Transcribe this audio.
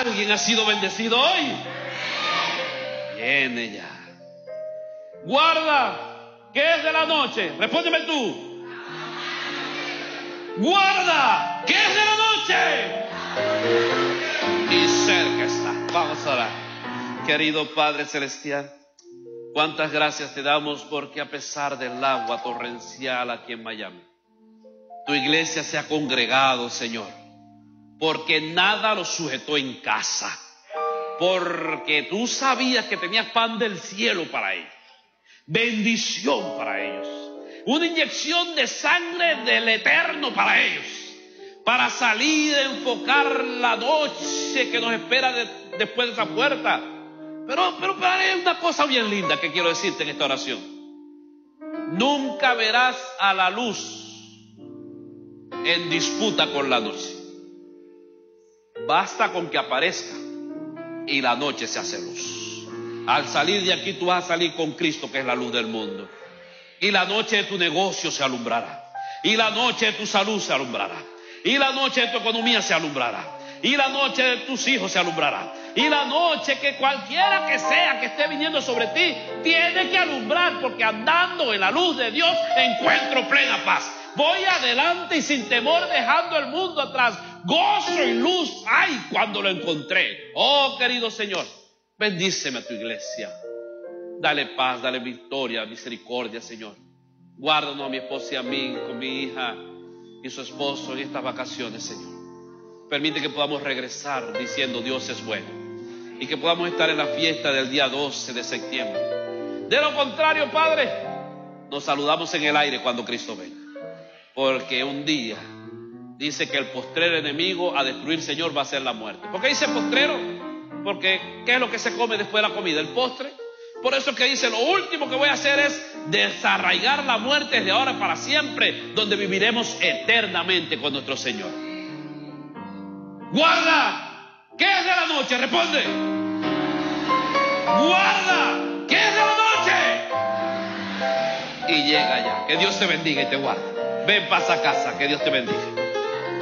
¿Alguien ha sido bendecido hoy? Viene ya. Guarda, ¿qué es de la noche? Respóndeme tú. Guarda, ¿qué es de la noche? Y cerca está. Vamos a orar. Querido Padre Celestial, cuántas gracias te damos porque a pesar del agua torrencial aquí en Miami, tu iglesia se ha congregado, Señor, porque nada los sujetó en casa, porque tú sabías que tenías pan del cielo para ellos, bendición para ellos, una inyección de sangre del Eterno para ellos, para salir a enfocar la noche que nos espera después de esa puerta. Pero hay una cosa bien linda que quiero decirte en esta oración. Nunca verás a la luz en disputa con la noche. Basta con que aparezca y la noche se hace luz. Al salir de aquí tú vas a salir con Cristo, que es la luz del mundo. Y la noche de tu negocio se alumbrará. Y la noche de tu salud se alumbrará. Y la noche de tu economía se alumbrará. Y la noche de tus hijos se alumbrará. Y la noche que cualquiera que sea que esté viniendo sobre ti tiene que alumbrar, porque andando en la luz de Dios encuentro plena paz. Voy adelante y sin temor, dejando el mundo atrás. Gozo y luz hay cuando lo encontré. Oh, querido Señor, bendíceme a tu iglesia. Dale paz, dale victoria, misericordia, Señor. Guárdanos a mi esposa y a mí, con mi hija y su esposo en estas vacaciones, Señor. Permite que podamos regresar diciendo Dios es bueno, y que podamos estar en la fiesta del día 12 de septiembre. De lo contrario, Padre, nos saludamos en el aire cuando Cristo venga, porque un día dice que el postrero enemigo a destruir, Señor, va a ser la muerte. ¿Por qué dice postrero? Porque ¿qué es lo que se come después de la comida? El postre. Por eso que dice, lo último que voy a hacer es desarraigar la muerte desde ahora para siempre, donde viviremos eternamente con nuestro Señor. Guarda, ¿qué es de la noche? Responde. Guarda, ¿qué es de la noche? Y llega ya. Que Dios te bendiga y te guarde. Ven, pasa a casa. Que Dios te bendiga.